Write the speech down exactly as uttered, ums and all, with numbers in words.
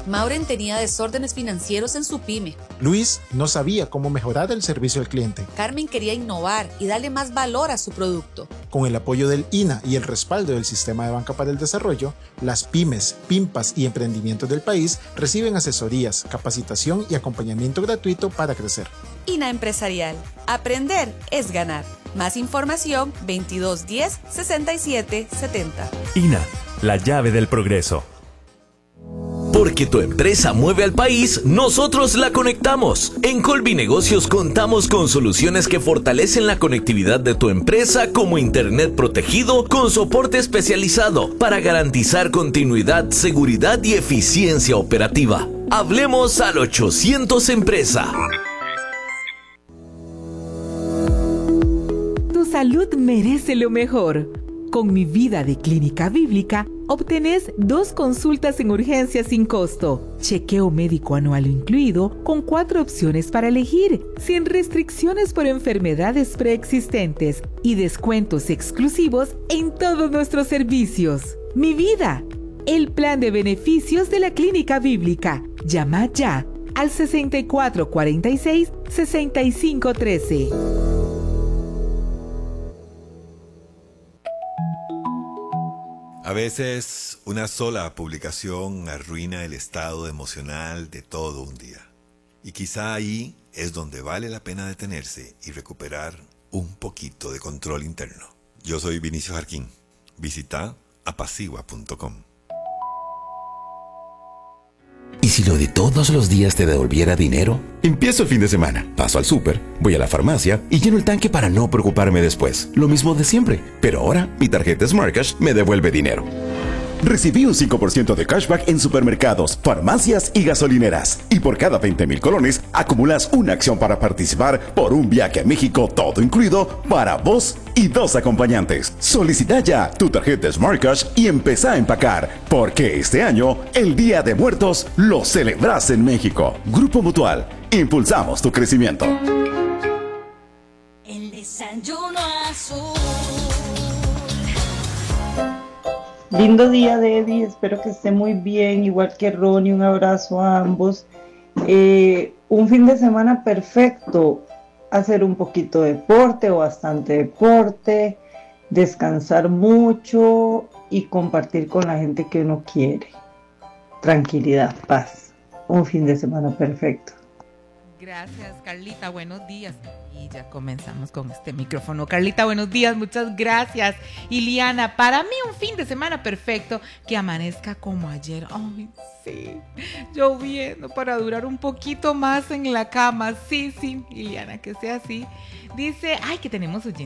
Mauren tenía desórdenes financieros en su pyme. Luis no sabía cómo mejorar el servicio al cliente. Carmen quería innovar y darle más valor a su producto. Con el apoyo del I N A y el respaldo del Sistema de Banca para el Desarrollo, las pymes, pimpas y emprendimientos del país reciben asesorías, capacitación y acompañamiento gratuito para crecer. I N A Empresarial. Aprender es ganar. Más información veintidós diez sesenta y siete setenta. I N A, la llave del progreso. Porque tu empresa mueve al país, nosotros la conectamos. En Colby Negocios contamos con soluciones que fortalecen la conectividad de tu empresa, como internet protegido con soporte especializado para garantizar continuidad, seguridad y eficiencia operativa. Hablemos al ochocientos Empresa. Tu salud merece lo mejor. Con Mi Vida de Clínica Bíblica, obtenés dos consultas en urgencia sin costo, chequeo médico anual incluido, con cuatro opciones para elegir, sin restricciones por enfermedades preexistentes y descuentos exclusivos en todos nuestros servicios. Mi Vida, el plan de beneficios de la Clínica Bíblica. Llama ya al sesenta y cuatro cuarenta y seis, sesenta y cinco trece. A veces una sola publicación arruina el estado emocional de todo un día. Y quizá ahí es donde vale la pena detenerse y recuperar un poquito de control interno. Yo soy Vinicio Jarquín. Visita apacigua punto com. ¿Y si lo de todos los días te devolviera dinero? Empiezo el fin de semana, paso al súper, voy a la farmacia y lleno el tanque para no preocuparme después. Lo mismo de siempre, pero ahora mi tarjeta Smart Cash me devuelve dinero. Recibí un cinco por ciento de cashback en supermercados, farmacias y gasolineras. Y por cada veinte mil colones, acumulas una acción para participar por un viaje a México todo incluido para vos y dos acompañantes. Solicita ya tu tarjeta Smart Cash y empezá a empacar, porque este año, el Día de Muertos, lo celebras en México. Grupo Mutual, impulsamos tu crecimiento. El desayuno azul. Lindo día, Debbie, espero que esté muy bien, igual que Ronnie, un abrazo a ambos. Eh, un fin de semana perfecto, hacer un poquito de deporte o bastante deporte, descansar mucho y compartir con la gente que uno quiere. Tranquilidad, paz, un fin de semana perfecto. Gracias, Carlita, buenos días. Y ya comenzamos con este micrófono. Carlita, buenos días, muchas gracias. Iliana, para mí un fin de semana perfecto, que amanezca como ayer. Ay, sí, lloviendo para durar un poquito más en la cama. Sí, sí, Iliana, que sea así. Dice, ay, que tenemos oyentes